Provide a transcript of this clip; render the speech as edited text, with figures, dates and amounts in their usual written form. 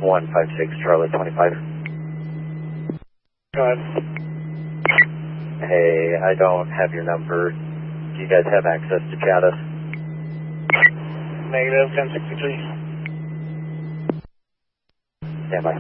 156 Charlie 25. Go ahead. Hey, I don't have your number. Do you guys have access to chat us? Negative 1063. Stand by.